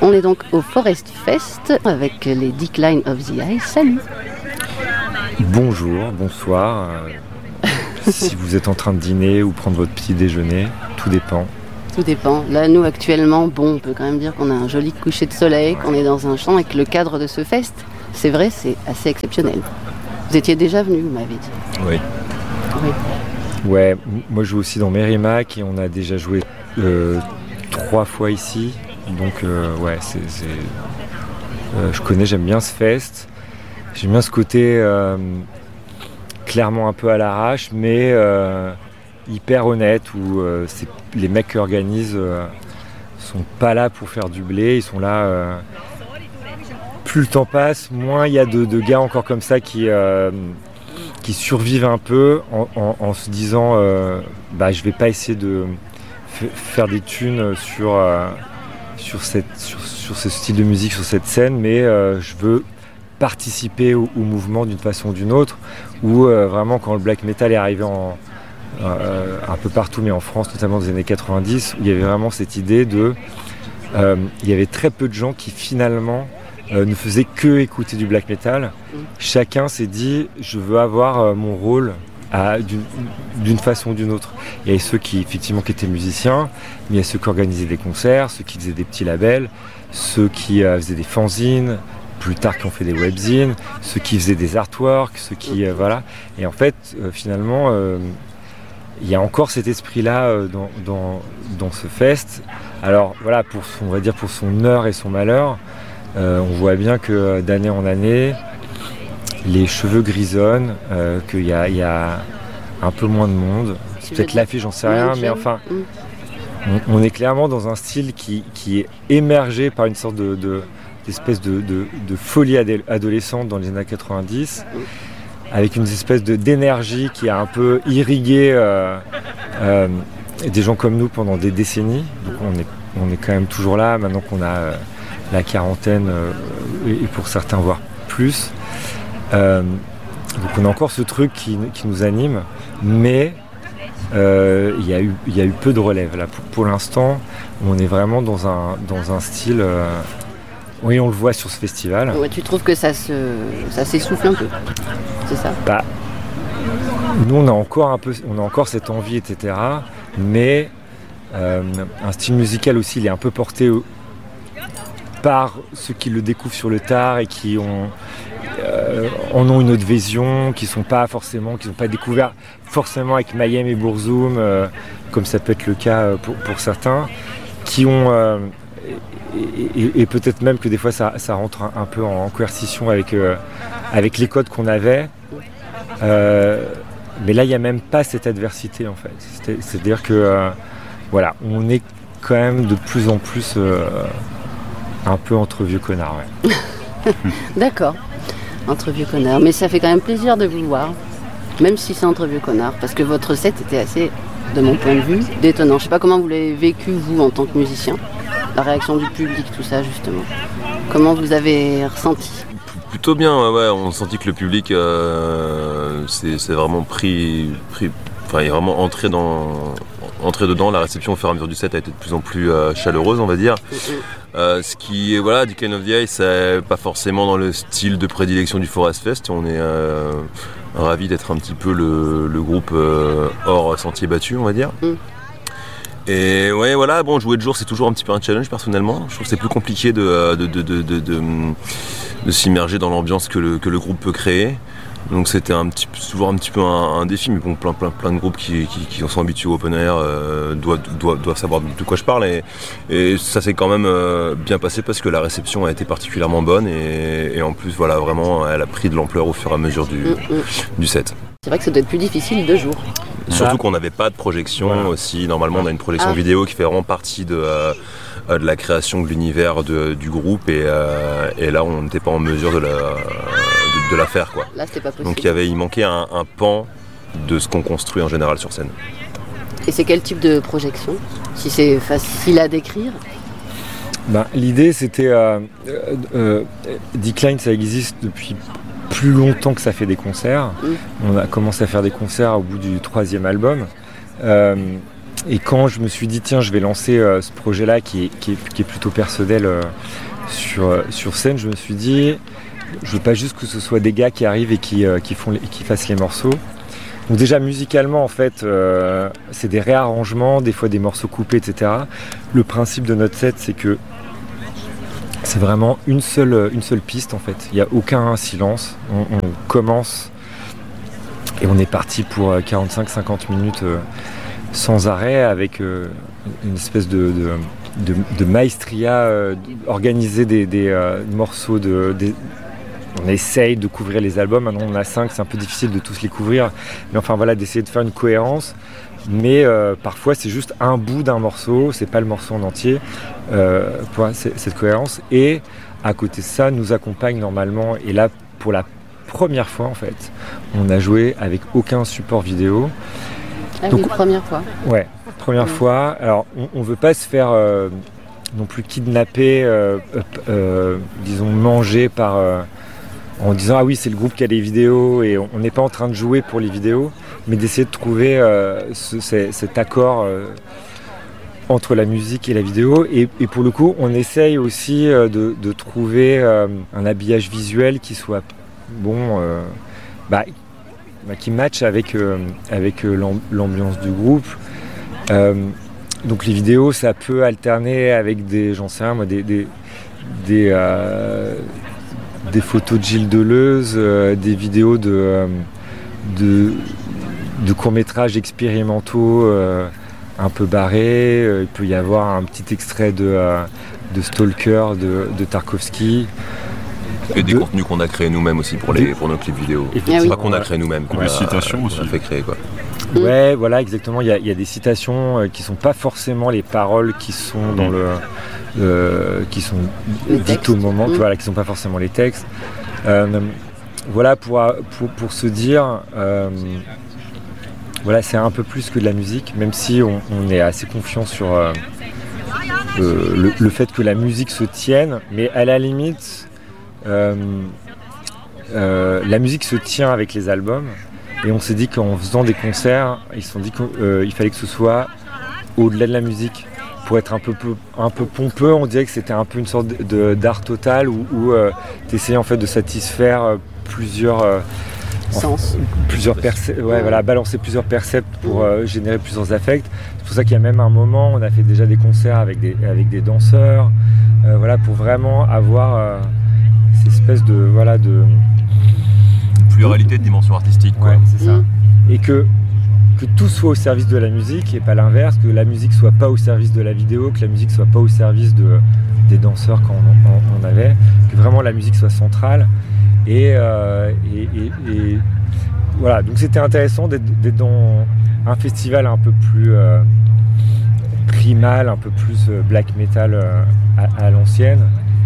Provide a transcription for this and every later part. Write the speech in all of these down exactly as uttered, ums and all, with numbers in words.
On est donc au Forest Fest avec les Decline of the Eye. Salut. Bonjour, bonsoir. Euh, si vous êtes en train de dîner ou prendre votre petit déjeuner, tout dépend. Tout dépend. Là, nous, actuellement, bon, on peut quand même dire qu'on a un joli coucher de soleil, qu'on est dans un champ et que le cadre de ce fest, c'est vrai, c'est assez exceptionnel. Vous étiez déjà venu, vous m'avez dit. Oui. Oui. Ouais, moi je joue aussi dans Merrimack et on a déjà joué euh, trois fois ici. Donc, euh, ouais, c'est, c'est, euh, je connais, j'aime bien ce fest. J'aime bien ce côté euh, clairement un peu à l'arrache, mais euh, hyper honnête, où euh, c'est, les mecs qui organisent euh, sont pas là pour faire du blé, ils sont là. Euh, plus le temps passe, moins il y a de, de gars encore comme ça qui, euh, qui survivent un peu en, en, en se disant euh, bah, je vais pas essayer de f- faire des thunes sur. Euh, Sur, cette, sur, sur ce style de musique, sur cette scène, mais euh, je veux participer au, au mouvement d'une façon ou d'une autre, où euh, vraiment quand le black metal est arrivé en, euh, un peu partout, mais en France notamment dans les années quatre-vingt-dix, où il y avait vraiment cette idée de... Euh, il y avait très peu de gens qui finalement euh, ne faisaient que écouter du black metal. Chacun s'est dit, je veux avoir euh, mon rôle À, d'une, d'une façon ou d'une autre. Il y a ceux qui effectivement qui étaient musiciens, mais il y a ceux qui organisaient des concerts, ceux qui faisaient des petits labels, ceux qui euh, faisaient des fanzines, plus tard qui ont fait des webzines, ceux qui faisaient des artworks, ceux qui euh, voilà. Et en fait, euh, finalement, euh, il y a encore cet esprit-là euh, dans, dans dans ce fest. Alors voilà, pour son, on va dire pour son heure et son malheur, euh, on voit bien que euh, d'année en année, les cheveux grisonnent, euh, qu'il y a, il y a un peu moins de monde. C'est peut-être l'affiche, j'en sais rien, mais enfin, on, on est clairement dans un style qui, qui est émergé par une sorte de, de, d'espèce de, de, de folie adolescente dans les années quatre-vingt-dix, avec une espèce de, d'énergie qui a un peu irrigué euh, euh, des gens comme nous pendant des décennies. Donc on est, on est quand même toujours là, maintenant qu'on a euh, la quarantaine, euh, et pour certains voire plus. Euh, donc on a encore ce truc qui, qui nous anime, mais euh, il y a eu, il y a eu peu de relève. Là, pour, pour l'instant, on est vraiment dans un, dans un style... Euh, oui, on le voit sur ce festival. Ouais, tu trouves que ça, se, ça s'essouffle un peu, c'est ça? Bah, nous, on a encore un peu, on a encore cette envie, et cetera. Mais euh, un style musical aussi, il est un peu porté au, par ceux qui le découvrent sur le tard et qui ont... Euh, en ont une autre vision, qui sont pas forcément, qui n'ont pas découvert forcément avec Mayhem et Burzum, euh, comme ça peut être le cas pour, pour certains, qui ont euh, et, et, et peut-être même que des fois ça, ça rentre un, un peu en coercition avec euh, avec les codes qu'on avait. Euh, mais là, il n'y a même pas cette adversité en fait. C'est, c'est-à-dire que euh, voilà, on est quand même de plus en plus euh, un peu entre vieux connards. Ouais. D'accord. Entre vieux connards, mais ça fait quand même plaisir de vous voir, même si c'est entre vieux connards, parce que votre set était assez, de mon point de vue, détonnant. Je sais pas comment vous l'avez vécu, vous, en tant que musicien, la réaction du public, tout ça, justement. Comment vous avez ressenti? Plutôt bien, ouais, on sentit que le public euh, c'est, c'est vraiment pris, pris, enfin, il est vraiment entré dans, entré dedans. La réception au fur et à mesure du set a été de plus en plus euh, chaleureuse, on va dire. Mm-hmm. Euh, ce qui est, voilà, Decline of the Eye, c'est pas forcément dans le style de prédilection du Forest Fest. On est euh, ravis d'être un petit peu le, le groupe euh, hors sentier battu, on va dire. Mm. Et ouais, voilà, bon, jouer de jour, c'est toujours un petit peu un challenge personnellement. Je trouve que c'est plus compliqué de, de, de, de, de, de, de s'immerger dans l'ambiance que le, que le groupe peut créer. Donc c'était un petit, toujours un petit peu un, un défi, mais bon, plein, plein, plein de groupes qui, qui, qui sont habitués au open air euh, doivent, doivent, doivent savoir de quoi je parle. Et, et ça s'est quand même euh, bien passé parce que la réception a été particulièrement bonne et, et en plus, voilà, vraiment, elle a pris de l'ampleur au fur et à mesure du, mmh, mmh. du set. C'est vrai que ça doit être plus difficile de jour. Surtout qu'on n'avait pas de projection voilà. aussi. Normalement, on a une projection ah. vidéo qui fait vraiment partie de... Euh, de la création de l'univers de, du groupe et, euh, et là on n'était pas en mesure de la, de, de la faire quoi. Là c'était pas possible. Donc il, y avait, il manquait un, un pan de ce qu'on construit en général sur scène. Et c'est quel type de projection? Si c'est facile à décrire? Ben, l'idée c'était euh, euh, euh, Decline, ça existe depuis plus longtemps que ça fait des concerts. Mmh. On a commencé à faire des concerts au bout du troisième album. Euh, et quand je me suis dit tiens je vais lancer euh, ce projet-là qui est, qui est, qui est plutôt personnel euh, sur, euh, sur scène, je me suis dit je veux pas juste que ce soit des gars qui arrivent et qui, euh, qui, font les, qui fassent les morceaux. Donc déjà musicalement en fait euh, c'est des réarrangements, des fois des morceaux coupés, et cetera. Le principe de notre set c'est que c'est vraiment une seule, une seule piste en fait. Il n'y a aucun silence. On, on commence et on est parti pour quarante-cinq à cinquante minutes euh, sans arrêt avec euh, une espèce de, de, de, de maestria, euh, organiser des, des euh, morceaux de... Des, on essaye de couvrir les albums, maintenant on en a cinq, c'est un peu difficile de tous les couvrir, mais enfin voilà, d'essayer de faire une cohérence, mais euh, parfois c'est juste un bout d'un morceau, c'est pas le morceau en entier, euh, pour cette cohérence, et à côté de ça, nous accompagne normalement, et là pour la première fois en fait, on a joué avec aucun support vidéo. Ah Donc, oui, première fois. Ouais, première oui. fois, alors on, on veut pas se faire euh, non plus kidnapper, euh, euh, disons manger par... Euh, en disant ah oui c'est le groupe qui a les vidéos et on n'est pas en train de jouer pour les vidéos mais d'essayer de trouver euh, ce, c- cet accord euh, entre la musique et la vidéo et, et pour le coup on essaye aussi euh, de, de trouver euh, un habillage visuel qui soit bon euh, bah, bah, qui matche avec, euh, avec euh, l'ambiance du groupe euh, donc les vidéos ça peut alterner avec des j'en sais rien moi des, des, des euh, des photos de Gilles Deleuze, euh, des vidéos de, euh, de, de courts-métrages expérimentaux euh, un peu barrés. Euh, il peut y avoir un petit extrait de, euh, de Stalker de, de Tarkovsky. Et des de... contenus qu'on a créés nous-mêmes aussi pour, les, pour nos clips vidéo. Ah oui. Pas qu'on a créé nous-mêmes. Des citations a, aussi. On a fait créer quoi. Ouais, voilà, exactement. Il y a, il y a des citations euh, qui sont pas forcément les paroles qui sont dans le... Euh, qui sont dites au moment, mmh. voilà, qui sont pas forcément les textes. Euh, voilà pour, pour, pour se dire, euh, voilà, c'est un peu plus que de la musique, même si on, on est assez confiant sur euh, euh, le, le fait que la musique se tienne, mais à la limite, euh, euh, la musique se tient avec les albums, et on s'est dit qu'en faisant des concerts, ils se sont dit qu'il euh, fallait que ce soit au-delà de la musique. Pour être un peu, peu, un peu pompeux, on dirait que c'était un peu une sorte de, d'art total où, où euh, tu essayais en fait de satisfaire euh, plusieurs euh, sens, en, plusieurs perce- ouais, voilà, balancer plusieurs percepts pour euh, générer plusieurs affects. C'est pour ça qu'il y a même un moment, on a fait déjà des concerts avec des, avec des danseurs, euh, voilà, pour vraiment avoir euh, cette espèce de voilà de pluralité de dimension artistique. Quoi. Ouais, c'est ça. Mmh. Et que que tout soit au service de la musique et pas l'inverse, que la musique soit pas au service de la vidéo, que la musique soit pas au service de, des danseurs quand on, on, on avait, que vraiment la musique soit centrale. Et, euh, et, et, et voilà, donc c'était intéressant d'être, d'être dans un festival un peu plus euh, primal, un peu plus euh, black metal euh, à, à l'ancienne,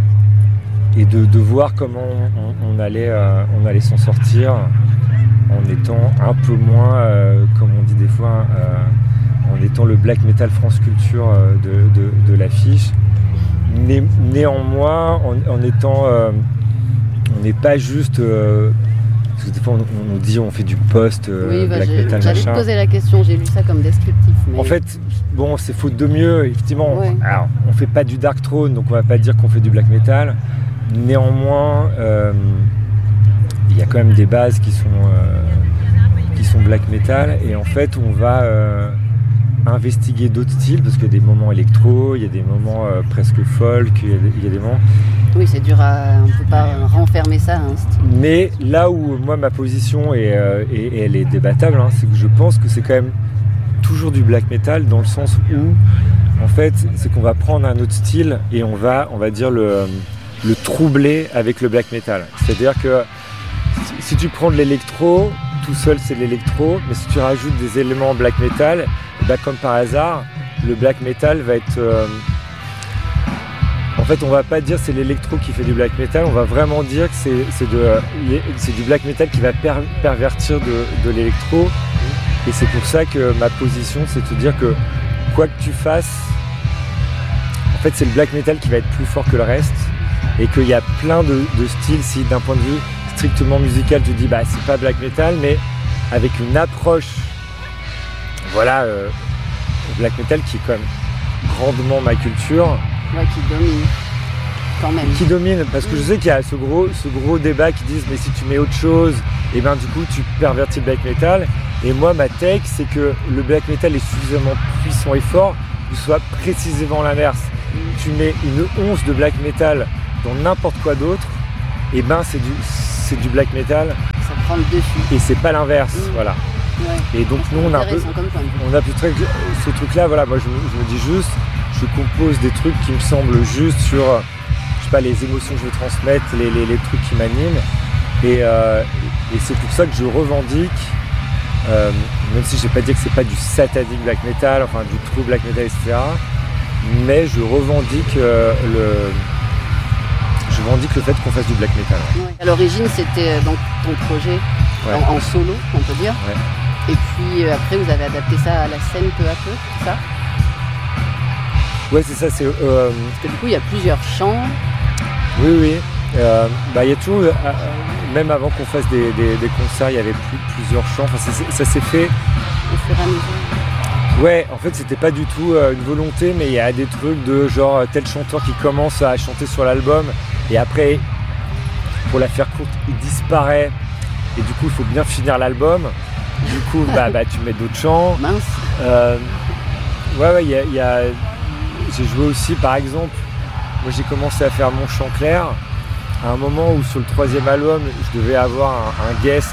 et de, de voir comment on, on, allait, euh, on allait s'en sortir en étant un peu moins, euh, comme on dit des fois, euh, en étant le black metal France Culture euh, de, de, de l'affiche. Né, néanmoins, en, en étant, euh, on n'est pas juste, euh, parce que des fois on, on nous dit on fait du post euh, oui, bah black metal j'allais machin. te poser la question, j'ai lu ça comme descriptif. Mais... En fait, bon, c'est faute de mieux, effectivement. Ouais. Alors, on fait pas du dark throne, donc on va pas dire qu'on fait du black metal. Néanmoins, euh, il y a quand même des bases qui sont, euh, qui sont black metal, et en fait on va euh, investiguer d'autres styles, parce qu'il y a des moments électro, il y a des moments euh, presque folk, il y, a des, il y a des moments... Oui, c'est dur à... on peut pas renfermer ça à un style. Mais là où moi ma position est, euh, et, et elle est débattable, hein, c'est que je pense que c'est quand même toujours du black metal, dans le sens où en fait c'est qu'on va prendre un autre style et on va, on va dire le, le troubler avec le black metal. C'est-à-dire que si tu prends de l'électro, tout seul c'est l'électro, mais si tu rajoutes des éléments black metal, bah, comme par hasard, le black metal va être... Euh... En fait, on va pas dire c'est l'électro qui fait du black metal, on va vraiment dire que c'est, c'est, de, c'est du black metal qui va per, pervertir de, de l'électro. Et c'est pour ça que ma position, c'est de te dire que quoi que tu fasses, en fait c'est le black metal qui va être plus fort que le reste, et qu'il y a plein de, de styles. Si d'un point de vue strictement musical, tu dis bah c'est pas black metal, mais avec une approche, voilà, euh, black metal qui est quand même grandement ma culture. Ouais, qui domine. Quand même. Qui domine, parce que je sais qu'il y a ce gros, ce gros débat qui disent mais si tu mets autre chose, et ben du coup tu pervertis le black metal. Et moi ma take c'est que le black metal est suffisamment puissant et fort que ce soit précisément l'inverse. Mm. Tu mets une once de black metal dans n'importe quoi d'autre, et ben c'est du, c'est du black metal. Ça prend le dessus. Et c'est pas l'inverse, mmh. voilà. Ouais. Et donc nous on a un peu, on a plus très, ce truc-là, voilà. Moi je, je me dis juste, je compose des trucs qui me semblent justes sur, je sais pas, les émotions que je veux transmettre, les, les, les trucs qui m'animent. Et, euh, et c'est pour ça que je revendique, euh, même si je vais pas dire que c'est pas du satanic black metal, enfin du true black metal, et cetera. Mais je revendique euh, le Je revendique le fait qu'on fasse du black metal. Ouais. À l'origine, c'était donc ton projet ouais. en, en solo, on peut dire. Ouais. Et puis euh, après, vous avez adapté ça à la scène peu à peu, c'est ça? Ouais, c'est ça. C'est, euh... Parce que du coup, il y a plusieurs chants. Oui, oui. Euh, bah, il y a toujours, euh, même avant qu'on fasse des, des, des concerts, il y avait plus, plusieurs chants. Enfin, ça, ça s'est fait. Au fur et à mesure. Ouais, en fait, c'était pas du tout euh, une volonté, mais il y a des trucs de genre tel chanteur qui commence à chanter sur l'album. Et après, pour la faire courte, il disparaît. Et du coup, il faut bien finir l'album. Du coup, bah, bah, tu mets d'autres chants. Mince. Euh, ouais, ouais, il y a, y a... J'ai joué aussi, par exemple, moi j'ai commencé à faire mon chant clair. À un moment où sur le troisième album, je devais avoir un, un guest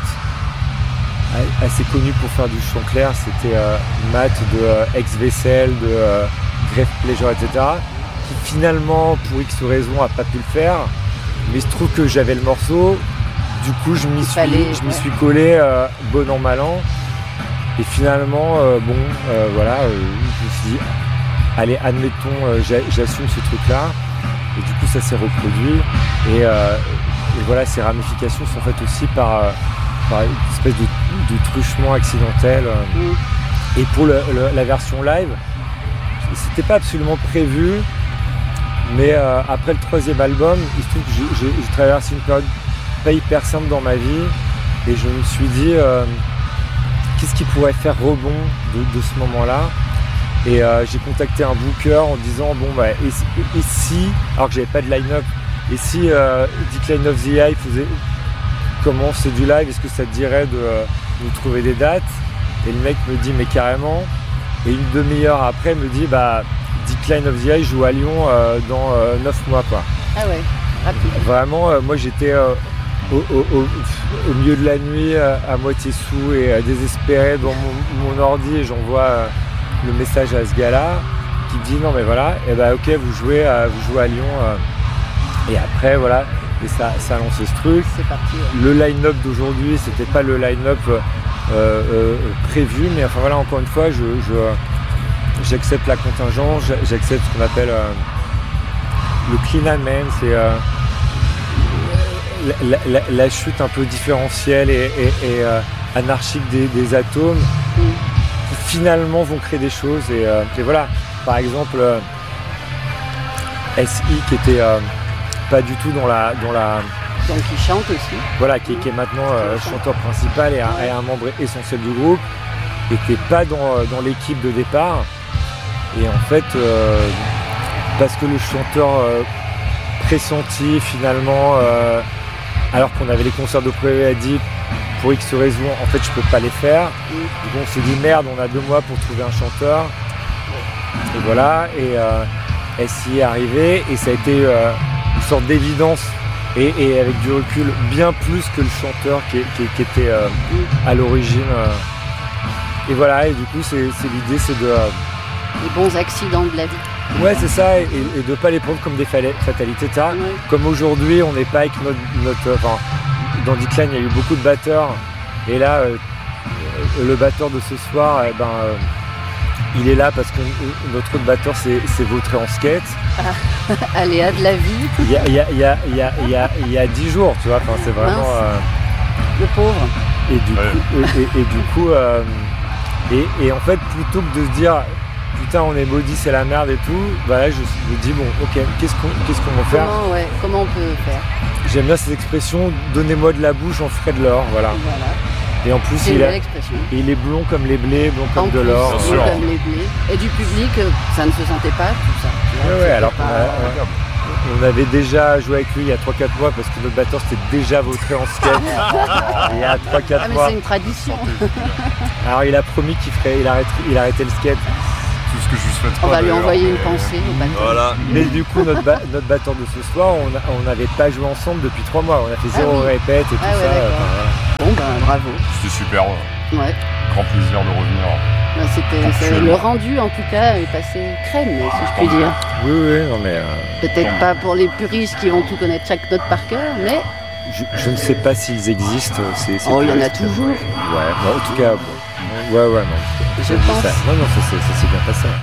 assez connu pour faire du chant clair. C'était euh, Matt de euh, Ex-Vaisselle, de euh, Grave Pleasure, et cetera. Qui finalement, pour X raisons, n'a pas pu le faire. Mais il se trouve que j'avais le morceau. Du coup, je m'y suis, fallait, je m'y ouais. suis collé, euh, bon an, mal an. Et finalement, euh, bon, euh, voilà, euh, je me suis dit, allez, admettons, euh, j'assume ce truc-là. Et du coup, ça s'est reproduit. Et, euh, et voilà, ces ramifications sont faites aussi par, euh, par une espèce de, de truchement accidentel. Euh. Mm. Et pour le, le, la version live, c'était pas absolument prévu. Mais euh, après le troisième album, il se trouve que j'ai, j'ai, j'ai traversé une période pas hyper simple dans ma vie. Et je me suis dit, euh, qu'est-ce qui pourrait faire rebond de, de ce moment-là? Et euh, j'ai contacté un booker en disant, bon bah, et, et, et si, alors que j'avais pas de line-up, et si euh, Decline of the Eye faisait, comment c'est du live, est-ce que ça te dirait de euh, nous trouver des dates? Et le mec me dit, mais carrément. Et une demi-heure après, me dit, bah, Decline of the Eye joue à Lyon euh, dans euh, neuf mois, quoi. Ah ouais, rapide. Vraiment, euh, moi j'étais euh, au, au, au, au milieu de la nuit, euh, à moitié sous et euh, désespéré dans mon, mon ordi, et j'envoie euh, le message à ce gars-là qui dit non mais voilà, et bah ok, vous jouez à, vous jouez à Lyon, euh, et après voilà, et ça, ça a lancé ce truc. C'est parti. Ouais. Le line-up d'aujourd'hui, c'était pas le line-up euh, euh, prévu, mais enfin voilà, encore une fois, je, je j'accepte la contingence, j'accepte ce qu'on appelle euh, le clean amend, c'est euh, la, la, la chute un peu différentielle et, et, et euh, anarchique des, des atomes mm. qui finalement vont créer des choses. Et, euh, et voilà, par exemple, euh, S I qui était euh, pas du tout dans la... Dans la donc il chante aussi. Voilà, qui, qui est maintenant euh, chanteur principal et un, et un membre essentiel du groupe, n'était pas dans, dans l'équipe de départ. Et en fait, euh, parce que le chanteur euh, pressenti finalement, euh, alors qu'on avait les concerts de prévu a dit pour X raisons, en fait je peux pas les faire. Mm. Du coup on s'est dit merde, on a deux mois pour trouver un chanteur. Et voilà, et euh, S I est arrivé et ça a été euh, une sorte d'évidence et, et avec du recul bien plus que le chanteur qui, qui, qui était euh, mm. à l'origine. Euh. Et voilà, et du coup c'est, c'est l'idée c'est de... Euh, les bons accidents de la vie. Ouais, c'est ça, et, et de ne pas les prendre comme des fatalités. Ouais. Comme aujourd'hui, on n'est pas avec notre... notre enfin, dans Decline, il y a eu beaucoup de batteurs, et là, euh, le batteur de ce soir, eh ben, euh, il est là parce que notre autre batteur s'est, s'est vautré en skate. Ah, aléa de la vie. Il y a, il y a, il y a, il y a, il y a, il y a dix jours, tu vois, enfin, c'est vraiment... Euh, le pauvre. Et du ouais. coup, et, et, et du coup euh, et, et en fait, plutôt que de se dire... putain on est maudit, c'est la merde et tout, bah là je me dis bon ok, qu'est-ce qu'on, qu'est-ce qu'on va faire? Comment, ouais, comment on peut faire? J'aime bien cette expression, donnez-moi de la bouche, j'en ferai de l'or, voilà. voilà. Et en plus, C'est une il, belle a, expression. il est blond comme les blés, blond comme En de plus, l'or. blond sûr. comme les blés. Et du public, euh, ça ne se sentait pas, tout ça. Tu vois, Ouais, ouais, c'était alors pas- qu'on a- on avait déjà joué avec lui il y a trois quatre mois parce que notre batteur s'était déjà vautré en skate il y a trois quatre Ah mais mois. c'est une tradition. Alors il a promis qu'il ferait, il arrêterait, il arrêtait le skate. Tout ce que je vous souhaite On pas, va lui d'ailleurs, envoyer une mais- pensée au batteur. Voilà. Mais du coup notre, ba- notre batteur de ce soir, on a- on n'avait pas joué ensemble depuis trois mois. On a fait Ah zéro oui. répète et tout Ah ouais, ça. d'accord. enfin, voilà. Bon ben bravo. C'était super, ouais. Ouais. Grand plaisir de revenir. Ben, c'était, c'est- Ponctuellement. le rendu en tout cas est passé crème, si je puis dire. Oui, oui, non mais euh, Peut-être pas pour les puristes qui vont tout connaître chaque note par cœur, mais je, je ne sais pas s'ils existent. C'est, c'est oh, il y en a triste. toujours, Ouais, bon, en tout cas, bon, ouais, ouais, non. je Ça- pense. non, non, ça, s'est- ça s'est bien passé.